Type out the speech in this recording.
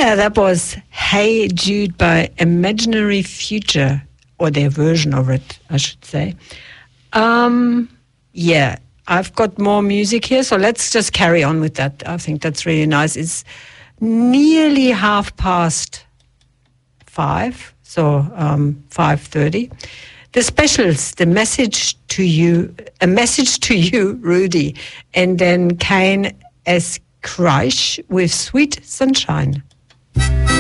Yeah, that was Hey Jude by Imaginary Future, or their version of it, I should say. Yeah, I've got more music here, so let's just carry on with that. I think that's really nice. It's nearly 5:30, so 5:30. The specials, a message to you, Rudy, and then Kane S. Kreisch with Sweet Sunshine.